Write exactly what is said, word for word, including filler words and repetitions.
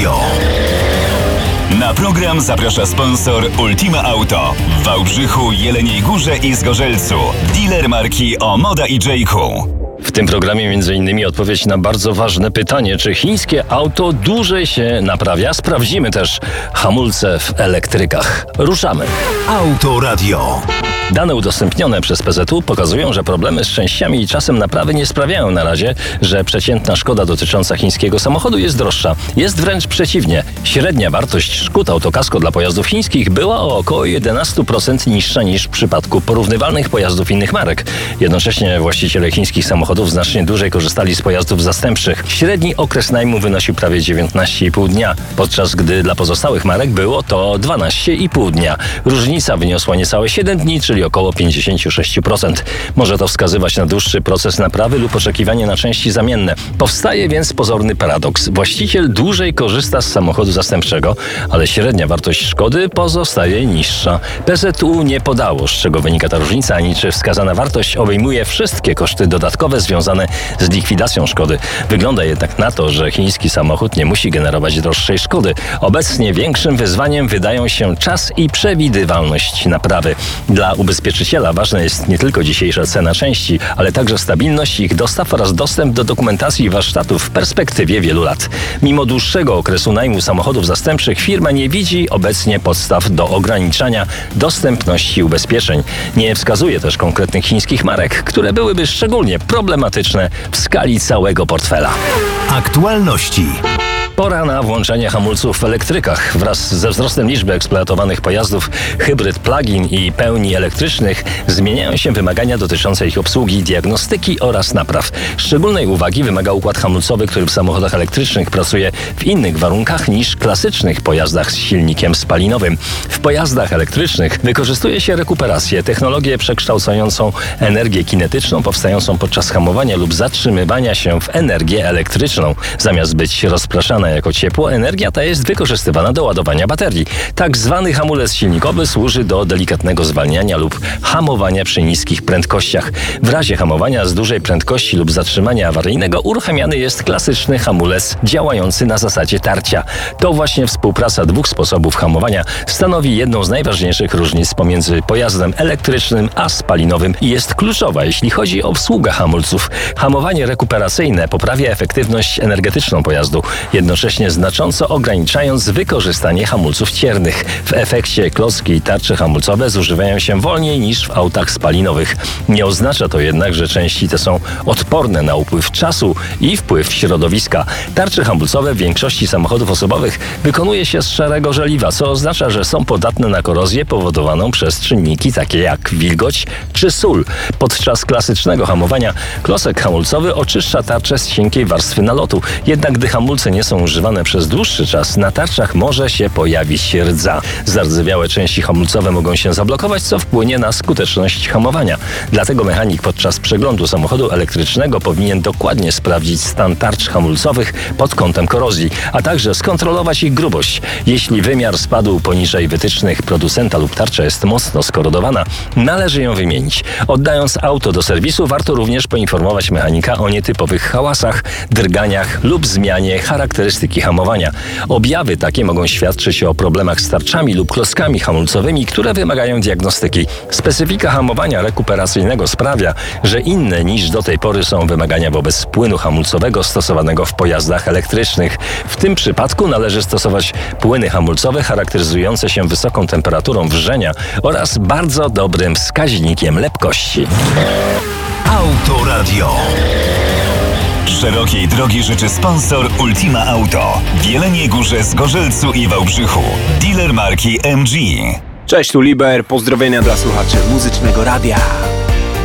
Radio. Na program zaprasza sponsor Ultima Auto w Wałbrzychu, Jeleniej Górze i Zgorzelcu. Dealer marki Omoda i Jayku. W tym programie między innymi odpowiedź na bardzo ważne pytanie, czy chińskie auto dłużej się naprawia? Sprawdzimy też hamulce w elektrykach. Ruszamy. Autoradio. Dane udostępnione przez P Z U pokazują, że problemy z częściami i czasem naprawy nie sprawiają na razie, że przeciętna szkoda dotycząca chińskiego samochodu jest droższa. Jest wręcz przeciwnie. Średnia wartość szkód autokasko dla pojazdów chińskich była o około jedenaście procent niższa niż w przypadku porównywalnych pojazdów innych marek. Jednocześnie właściciele chińskich samochodów znacznie dłużej korzystali z pojazdów zastępczych. Średni okres najmu wynosił prawie dziewiętnaście i pół dnia, podczas gdy dla pozostałych marek było to dwanaście i pół dnia. Różnica wyniosła niecałe siedem dni, czyli około pięćdziesiąt sześć procent. Może to wskazywać na dłuższy proces naprawy lub oczekiwanie na części zamienne. Powstaje więc pozorny paradoks. Właściciel dłużej korzysta z samochodu zastępczego, ale średnia wartość szkody pozostaje niższa. P Z U nie podało, z czego wynika ta różnica, ani czy wskazana wartość obejmuje wszystkie koszty dodatkowe związane z likwidacją szkody. Wygląda jednak na to, że chiński samochód nie musi generować droższej szkody. Obecnie większym wyzwaniem wydają się czas i przewidywalność naprawy. Dla ubezpieczyciela ważna jest nie tylko dzisiejsza cena części, ale także stabilność ich dostaw oraz dostęp do dokumentacji warsztatów w perspektywie wielu lat. Mimo dłuższego okresu najmu samochodów zastępczych firma nie widzi obecnie podstaw do ograniczania dostępności ubezpieczeń. Nie wskazuje też konkretnych chińskich marek, które byłyby szczególnie problematyczne w skali całego portfela. Aktualności. Pora na włączenie hamulców w elektrykach. Wraz ze wzrostem liczby eksploatowanych pojazdów hybryd plug-in i pełni elektrycznych zmieniają się wymagania dotyczące ich obsługi, diagnostyki oraz napraw. Szczególnej uwagi wymaga układ hamulcowy, który w samochodach elektrycznych pracuje w innych warunkach niż klasycznych pojazdach z silnikiem spalinowym. W pojazdach elektrycznych wykorzystuje się rekuperację, technologię przekształcającą energię kinetyczną powstającą podczas hamowania lub zatrzymywania się w energię elektryczną. Zamiast być rozpraszana jako ciepło, energia ta jest wykorzystywana do ładowania baterii. Tak zwany hamulec silnikowy służy do delikatnego zwalniania lub hamowania przy niskich prędkościach. W razie hamowania z dużej prędkości lub zatrzymania awaryjnego uruchamiany jest klasyczny hamulec działający na zasadzie tarcia. To właśnie współpraca dwóch sposobów hamowania stanowi jedną z najważniejszych różnic pomiędzy pojazdem elektrycznym a spalinowym i jest kluczowa, jeśli chodzi o obsługę hamulców. Hamowanie rekuperacyjne poprawia efektywność energetyczną pojazdu, jednocześnie znacząco ograniczając wykorzystanie hamulców ciernych. W efekcie klocki i tarcze hamulcowe zużywają się wolniej niż w autach spalinowych. Nie oznacza to jednak, że części te są odporne na upływ czasu i wpływ środowiska. Tarcze hamulcowe w większości samochodów osobowych wykonuje się z szarego żeliwa, co oznacza, że są podatne na korozję powodowaną przez czynniki takie jak wilgoć czy sól. Podczas klasycznego hamowania klocek hamulcowy oczyszcza tarczę z cienkiej warstwy nalotu. Jednak gdy hamulce nie są używane przez dłuższy czas, na tarczach może się pojawić rdza. Zardzewiałe części hamulcowe mogą się zablokować, co wpłynie na skuteczność hamowania. Dlatego mechanik podczas przeglądu samochodu elektrycznego powinien dokładnie sprawdzić stan tarcz hamulcowych pod kątem korozji, a także skontrolować ich grubość. Jeśli wymiar spadł poniżej wytycznych producenta lub tarcza jest mocno skorodowana, należy ją wymienić. Oddając auto do serwisu, warto również poinformować mechanika o nietypowych hałasach, drganiach lub zmianie charakterystyki hamowania. Objawy takie mogą świadczyć o problemach z tarczami lub klockami hamulcowymi, które wymagają diagnostyki. Specyfika hamowania rekuperacyjnego sprawia, że inne niż do tej pory są wymagania wobec płynu hamulcowego stosowanego w pojazdach elektrycznych. W tym przypadku należy stosować płyny hamulcowe charakteryzujące się wysoką temperaturą wrzenia oraz bardzo dobrym wskaźnikiem lepkości. Autoradio. Szerokiej drogi życzy sponsor Ultima Auto w Jeleniej Górze, Zgorzelcu i Wałbrzychu. Dealer marki M G. Cześć, tu Liber, pozdrowienia dla słuchaczy Muzycznego Radia.